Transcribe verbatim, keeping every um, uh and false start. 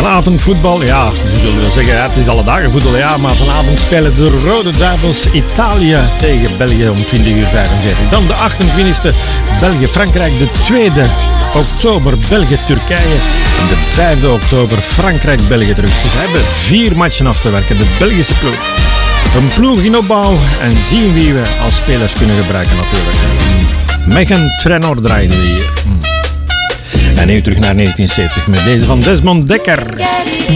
Vanavond voetbal, ja, we zullen wel zeggen, het is alle dagen voetbal, ja, maar vanavond spelen de Rode Duivels Italië tegen België om twintig uur vijfenveertig. Dan de achtentwintigste België-Frankrijk, de tweede oktober België-Turkije en de vijfde oktober Frankrijk-België terug. Dus we hebben vier matchen af te werken, de Belgische ploeg. Een ploeg in opbouw en zien wie we als spelers kunnen gebruiken natuurlijk. Megan Trainor draaide hier. En nu terug naar negentien zeventig met deze van Desmond Dekker.